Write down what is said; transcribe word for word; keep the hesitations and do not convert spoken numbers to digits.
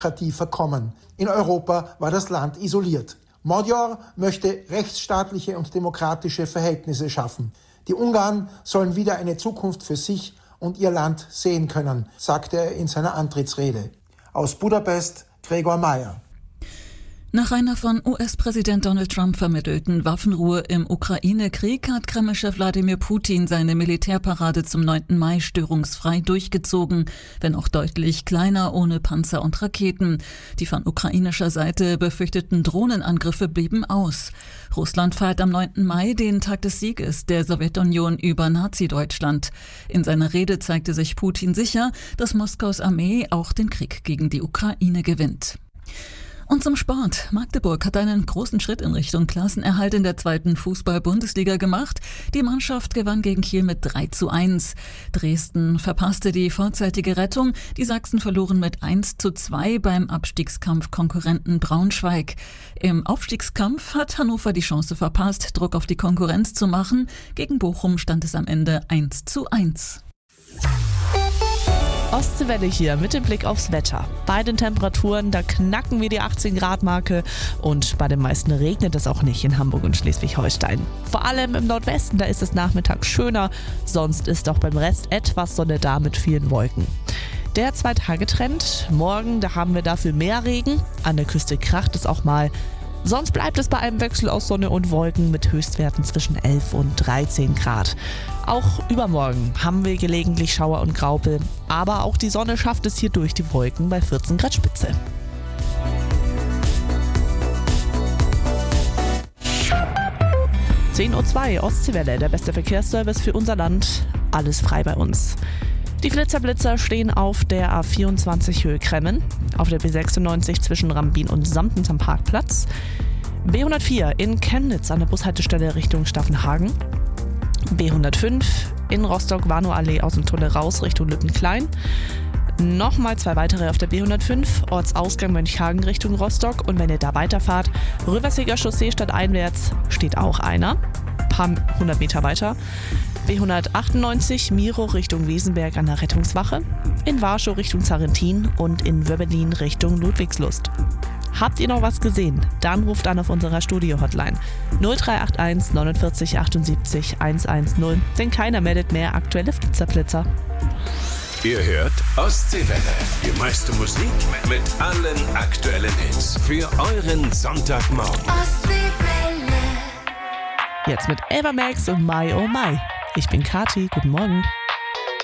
Demokratie verkommen. In Europa war das Land isoliert. Magyar möchte rechtsstaatliche und demokratische Verhältnisse schaffen. Die Ungarn sollen wieder eine Zukunft für sich und ihr Land sehen können, sagte er in seiner Antrittsrede. Aus Budapest, Gregor Meyer. Nach einer von U S-Präsident Donald Trump vermittelten Waffenruhe im Ukraine-Krieg hat Kremlchef Wladimir Putin seine Militärparade zum neunten Mai störungsfrei durchgezogen, wenn auch deutlich kleiner, ohne Panzer und Raketen. Die von ukrainischer Seite befürchteten Drohnenangriffe blieben aus. Russland feiert am neunten Mai den Tag des Sieges der Sowjetunion über Nazi-Deutschland. In seiner Rede zeigte sich Putin sicher, dass Moskaus Armee auch den Krieg gegen die Ukraine gewinnt. Und zum Sport. Magdeburg hat einen großen Schritt in Richtung Klassenerhalt in der zweiten Fußball-Bundesliga gemacht. Die Mannschaft gewann gegen Kiel mit drei zu eins. Dresden verpasste die vorzeitige Rettung. Die Sachsen verloren mit eins zu zwei beim Abstiegskampf-Konkurrenten Braunschweig. Im Aufstiegskampf hat Hannover die Chance verpasst, Druck auf die Konkurrenz zu machen. Gegen Bochum stand es am Ende eins zu eins. Ostseewelle hier mit dem Blick aufs Wetter. Bei den Temperaturen, da knacken wir die achtzehn Grad Marke und bei den meisten regnet es auch nicht in Hamburg und Schleswig-Holstein. Vor allem im Nordwesten, da ist es nachmittags schöner, sonst ist auch beim Rest etwas Sonne da mit vielen Wolken. Der Zwei-Tage-Trend, morgen, da haben wir dafür mehr Regen, an der Küste kracht es auch mal. Sonst bleibt es bei einem Wechsel aus Sonne und Wolken mit Höchstwerten zwischen elf und dreizehn Grad. Auch übermorgen haben wir gelegentlich Schauer und Graupel, aber auch die Sonne schafft es hier durch die Wolken bei vierzehn Grad Spitze. zehn Uhr zwei, Ostseewelle, der beste Verkehrsservice für unser Land. Alles frei bei uns. Die Flitzer-Blitzer stehen auf der A vierundzwanzig Höhe Kremmen, auf der B sechsundneunzig zwischen Rambin und Samtens am Parkplatz, B hundertvier in Chemnitz an der Bushaltestelle Richtung Staffenhagen, B hundertfünf in Rostock-Warnow-Allee aus dem Tunnel raus Richtung Lüttenklein, nochmal zwei weitere auf der B hundertfünf, Ortsausgang Mönchhagen Richtung Rostock und wenn ihr da weiterfahrt, Rüversiger Chaussee stadteinwärts steht auch einer, ein paar hundert Meter weiter. B hundertachtundneunzig Miro Richtung Wesenberg an der Rettungswache, in Warschau Richtung Zarentin und in Wöbbelin Richtung Ludwigslust. Habt ihr noch was gesehen? Dann ruft an auf unserer Studio-Hotline null drei acht eins neunundvierzig achtundsiebzig hundertzehn, denn keiner meldet mehr aktuelle Flitzerblitzer. Ihr hört Ostseewelle, die meiste Musik mit allen aktuellen Hits für euren Sonntagmorgen. Jetzt mit Ava Max und My Oh My. Ich bin Kati, guten Morgen.